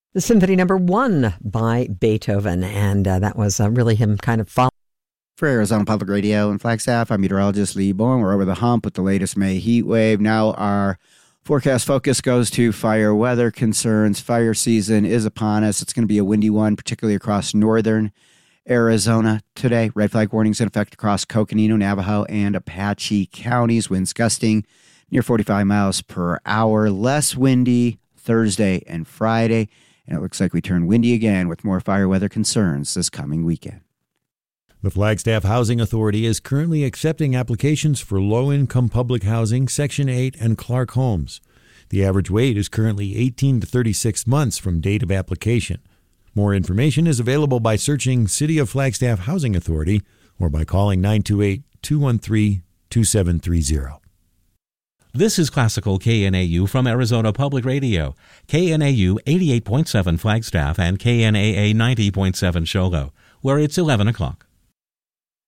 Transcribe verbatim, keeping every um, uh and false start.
The Symphony Number One by Beethoven, and uh, that was uh, really him kind of following. For Arizona Public Radio and Flagstaff, I'm meteorologist Lee Bowen. We're over the hump with the latest May heat wave. Now our forecast focus goes to fire weather concerns. Fire season is upon us. It's going to be a windy one, particularly across northern Arizona today. Red flag warnings in effect across Coconino, Navajo, and Apache counties. Winds gusting near forty-five miles per hour. Less windy Thursday and Friday. And it looks like we turn windy again with more fire weather concerns this coming weekend. The Flagstaff Housing Authority is currently accepting applications for low-income public housing, Section eight, and Clark homes. The average wait is currently eighteen to thirty-six months from date of application. More information is available by searching City of Flagstaff Housing Authority or by calling nine two eight, two one three, two seven three zero. This is Classical K N A U from Arizona Public Radio. K N A U eighty-eight point seven Flagstaff and K N A A ninety point seven Shogo, where it's eleven o'clock.